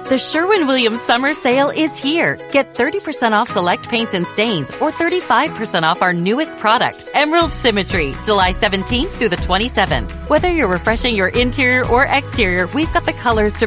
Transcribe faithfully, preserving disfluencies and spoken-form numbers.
The Sherwin-Williams Summer Sale is here. Get thirty percent off select paints and stains or thirty-five percent off our newest product, Emerald Symmetry, July seventeenth through the twenty-seventh. Whether you're refreshing your interior or exterior, we've got the colors to